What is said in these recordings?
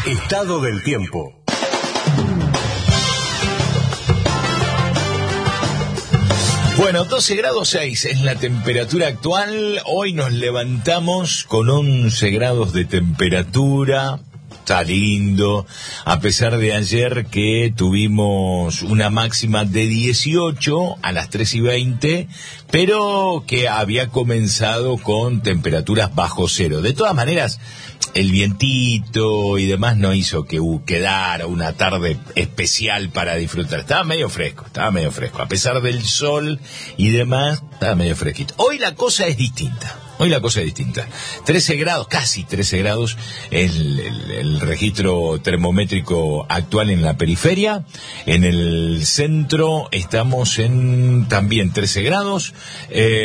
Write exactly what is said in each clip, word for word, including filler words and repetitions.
Estado del tiempo. Bueno, doce grados seis es la temperatura actual. Hoy nos levantamos con once grados de temperatura. Está lindo, a pesar de ayer que tuvimos una máxima de dieciocho a las tres y veinte, pero que había comenzado con temperaturas bajo cero. De todas maneras, el vientito y demás no hizo que uh, quedara una tarde especial para disfrutar. Estaba medio fresco, estaba medio fresco. A pesar del sol y demás, estaba medio fresquito. Hoy la cosa es distinta. Hoy la cosa es distinta. trece grados, casi trece grados, el, el, el registro termométrico actual en la periferia. En el centro estamos en también trece grados, eh,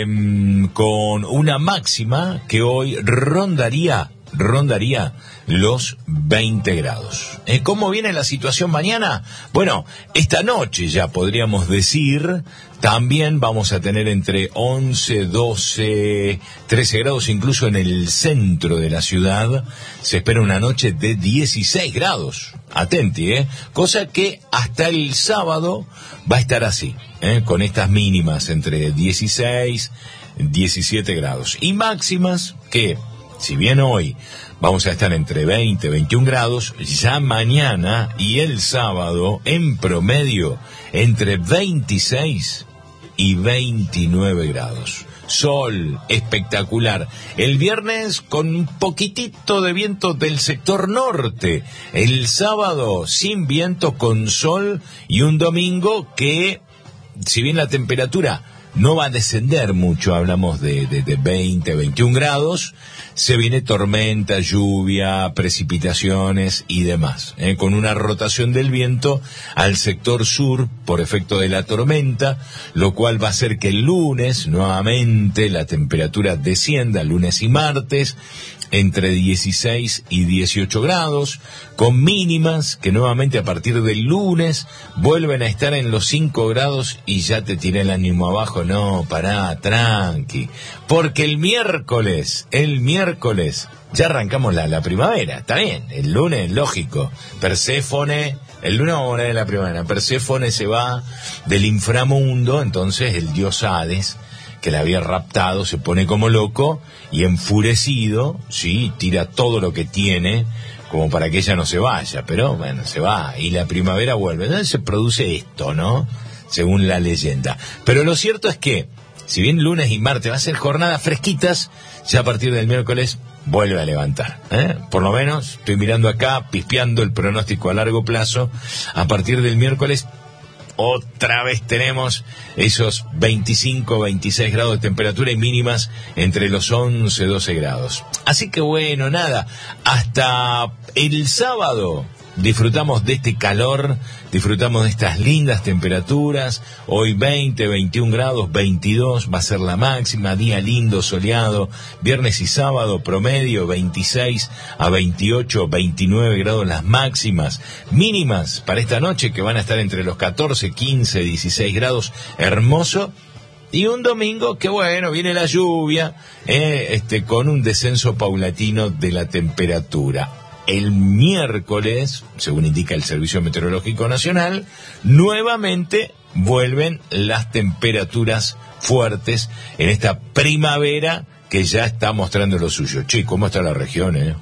con una máxima que hoy rondaría, rondaría los veinte grados. ¿Eh? ¿Cómo viene la situación mañana? Bueno, esta noche ya podríamos decir, también vamos a tener entre once, doce, trece grados, incluso en el centro de la ciudad. Se espera una noche de dieciséis grados. Atenti, ¿eh? Cosa que hasta el sábado va a estar así, ¿eh? Con estas mínimas entre dieciséis, diecisiete grados. Y máximas que, si bien hoy vamos a estar entre veinte, veintiún grados, ya mañana y el sábado, en promedio, entre veintiséis y veintinueve grados. Sol espectacular. El viernes con un poquitito de viento del sector norte. El sábado sin viento, con sol, y un domingo que, si bien la temperatura no va a descender mucho, hablamos de, de, de veinte, veintiún grados, se viene tormenta, lluvia, precipitaciones y demás, ¿eh? Con una rotación del viento al sector sur por efecto de la tormenta, lo cual va a hacer que el lunes nuevamente la temperatura descienda, lunes y martes, entre dieciséis y dieciocho grados, con mínimas que nuevamente a partir del lunes vuelven a estar en los cinco grados y ya te tiré el ánimo abajo. No, pará, tranqui, porque el miércoles, el miércoles, ya arrancamos la, la primavera, está bien, el lunes, lógico, Perséfone, el lunes vamos a poner la primavera, Perséfone se va del inframundo, entonces el dios Hades, que la había raptado, se pone como loco y enfurecido, sí, tira todo lo que tiene como para que ella no se vaya, pero bueno, se va y la primavera vuelve. Entonces se produce esto, ¿no? Según la leyenda. Pero lo cierto es que, si bien lunes y martes va a ser jornadas fresquitas, ya a partir del miércoles vuelve a levantar, ¿eh? Por lo menos, estoy mirando acá, pispeando el pronóstico a largo plazo, a partir del miércoles otra vez tenemos esos veinticinco, veintiséis grados de temperatura y mínimas entre los once, doce grados. Así que bueno, nada, hasta el sábado disfrutamos de este calor, disfrutamos de estas lindas temperaturas. Hoy veinte, veintiún grados, veintidós va a ser la máxima, día lindo, soleado. Viernes y sábado promedio veintiséis a veintiocho, veintinueve grados las máximas. Mínimas para esta noche que van a estar entre los catorce, quince, dieciséis grados, hermoso. Y un domingo que bueno, viene la lluvia, eh, este, con un descenso paulatino de la temperatura. El miércoles, según indica el Servicio Meteorológico Nacional, nuevamente vuelven las temperaturas fuertes en esta primavera que ya está mostrando lo suyo. Che, ¿cómo está la región, eh?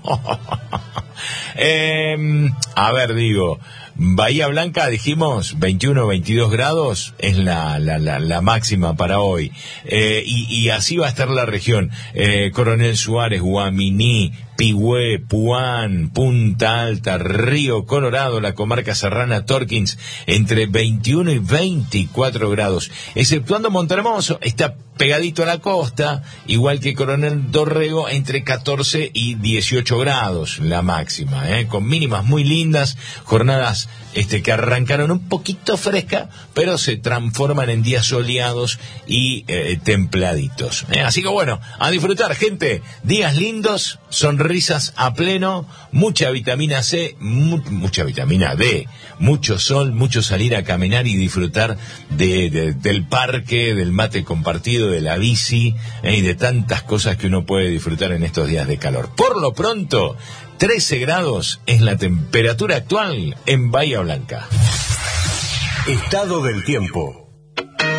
eh a ver, digo, Bahía Blanca, dijimos, veintiuno, veintidós grados es la, la, la, la máxima para hoy. Eh, y, y así va a estar la región. Eh, Coronel Suárez, Guaminí, Pigüé, Puán, Punta Alta, Río Colorado, la comarca serrana, Torkins, entre veintiuno y veinticuatro grados. Exceptuando Montehermoso, está pegadito a la costa, igual que Coronel Dorrego, entre catorce y dieciocho grados la máxima, ¿eh? Con mínimas muy lindas, jornadas este que arrancaron un poquito fresca, pero se transforman en días soleados y eh, templaditos, ¿eh? Así que bueno, a disfrutar, gente, días lindos, sonrisas a pleno, mucha vitamina C, mu- mucha vitamina D, mucho sol, mucho salir a caminar y disfrutar de, de, del parque, del mate compartido, recorrido de la bici eh, y de tantas cosas que uno puede disfrutar en estos días de calor. Por lo pronto, trece grados es la temperatura actual en Bahía Blanca. Estado del tiempo.